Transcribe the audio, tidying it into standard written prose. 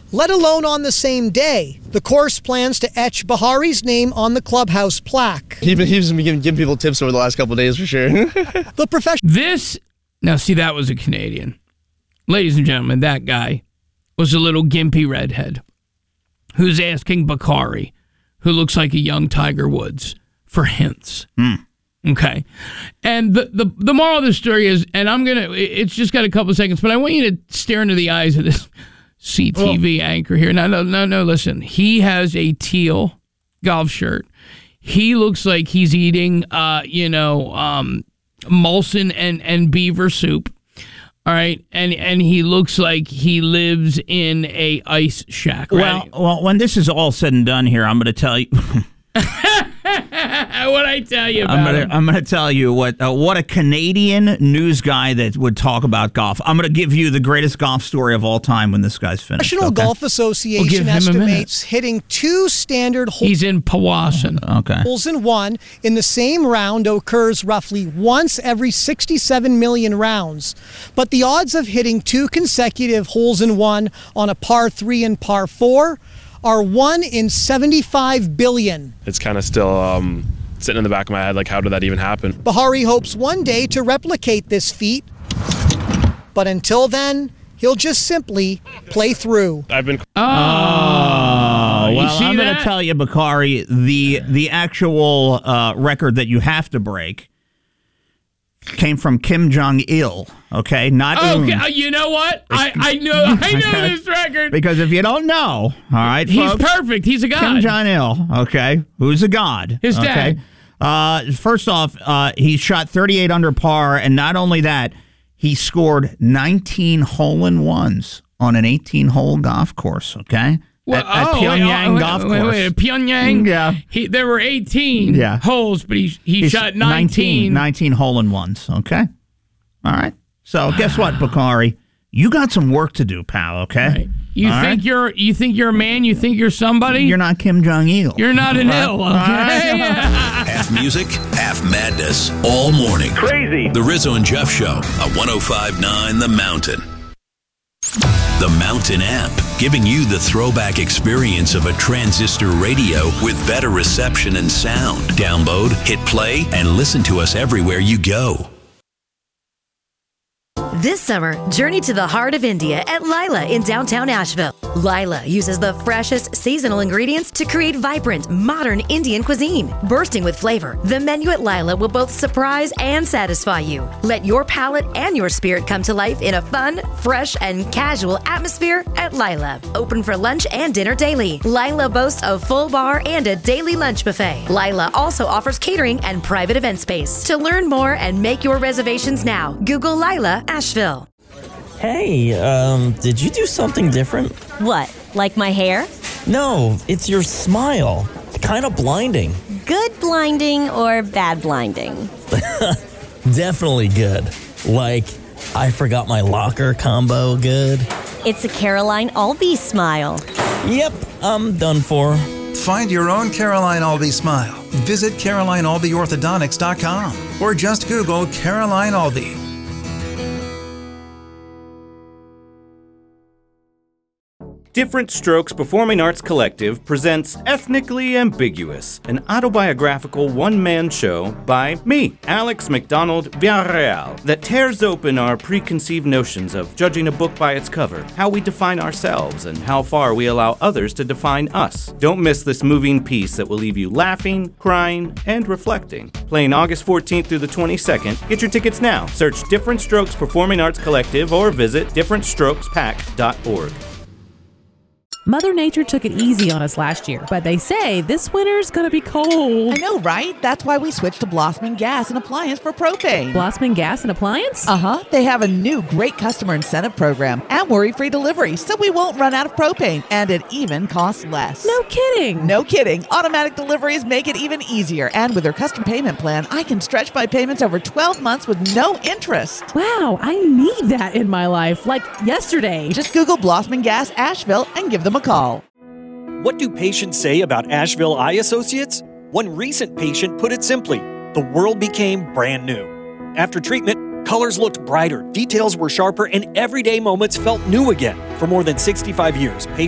let alone on the same day. The course plans to etch Bahari's name on the clubhouse plaque. He's been giving people tips over the last couple of days for sure. The professional... Now, see, that was a Canadian. Ladies and gentlemen, that guy was a little gimpy redhead who's asking Bakari, who looks like a young Tiger Woods, for hints. Okay. And the moral of the story is, and it's just got a couple of seconds, but I want you to stare into the eyes of this CTV anchor here. No, listen. He has a teal golf shirt. He looks like he's eating, Molson and beaver soup. All right, and he looks like he lives in a ice shack. Right? Well, when this is all said and done here, I'm going to tell you. What I tell you about I'm going to tell you what a Canadian news guy that would talk about golf. I'm going to give you the greatest golf story of all time when this guy's finished. National Golf Association estimates hitting 2 standard holes. He's in Powassan. Okay. Holes in one in the same round occurs roughly once every 67 million rounds. But the odds of hitting 2 consecutive holes in one on a par 3 and par 4 are 1 in 75 billion. It's kind of still sitting in the back of my head, like, how did that even happen? Bahari hopes one day to replicate this feat, but until then, he'll just simply play through. Well, I'm going to tell you, Bakari, the actual record that you have to break came from Kim Jong-il, okay? Not okay, you know what? I know this record. Because if you don't know, all right, he's folks, perfect. He's a god. Kim Jong-il, okay, who's a god. His dad. Okay? First off, he shot 38 under par, and not only that, he scored 19 hole-in-ones on an 18-hole golf course, okay? Well, at Pyongyang golf course. Wait, Pyongyang? Yeah. There were 18 holes, but he shot 19. 19 hole-in-ones, okay? All right. So guess what, Bakari? You got some work to do, pal, okay? Right. You think you're a man? You think you're somebody? You're not Kim Jong-il. You're not an ill, okay? Half music, half madness, all morning. Crazy. The Rizzo and Jeff Show on 105.9 The Mountain. The Mountain app, giving you the throwback experience of a transistor radio with better reception and sound. Download, hit play, and listen to us everywhere you go. This summer, journey to the heart of India at Lila in downtown Asheville. Lila uses the freshest seasonal ingredients to create vibrant, modern Indian cuisine. Bursting with flavor, the menu at Lila will both surprise and satisfy you. Let your palate and your spirit come to life in a fun, fresh, and casual atmosphere at Lila. Open for lunch and dinner daily. Lila boasts a full bar and a daily lunch buffet. Lila also offers catering and private event space. To learn more and make your reservations now, Google Lila Asheville. Hey, did you do something different? What, like my hair? No, it's your smile. It's kind of blinding. Good blinding or bad blinding? Definitely good. Like, I forgot my locker combo good. It's a Caroline Albee smile. Yep, I'm done for. Find your own Caroline Albee smile. Visit CarolineAlbeeOrthodontics.com or just Google Caroline Albee. Different Strokes Performing Arts Collective presents Ethnically Ambiguous, an autobiographical one-man show by me, Alex McDonald Villarreal, that tears open our preconceived notions of judging a book by its cover, how we define ourselves, and how far we allow others to define us. Don't miss this moving piece that will leave you laughing, crying, and reflecting. Playing August 14th through the 22nd. Get your tickets now. Search Different Strokes Performing Arts Collective or visit differentstrokespack.org. Mother Nature took it easy on us last year, but they say this winter's gonna be cold. I know, right? That's why we switched to Blossman Gas and Appliance for propane. Blossman Gas and Appliance? Uh-huh. They have a new great customer incentive program and worry-free delivery, so we won't run out of propane, and it even costs less. No kidding. No kidding. Automatic deliveries make it even easier, and with their custom payment plan, I can stretch my payments over 12 months with no interest. Wow, I need that in my life, like yesterday. Just Google Blossman Gas Asheville and give them a call. What do patients say about Asheville Eye Associates? One recent patient put it simply, the world became brand new. After treatment, colors looked brighter, details were sharper, and everyday moments felt new again. For more than 65 years,